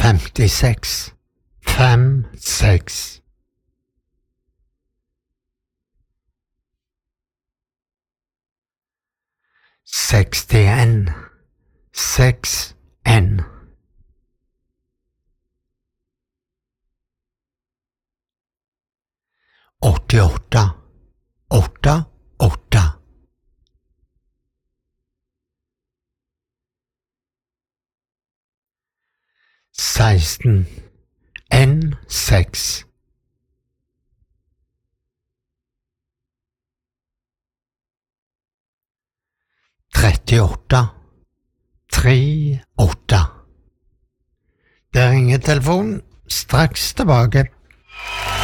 56 56 61 61 88 88 16 N6 38 38. Der ringer telefonen, straks tilbake.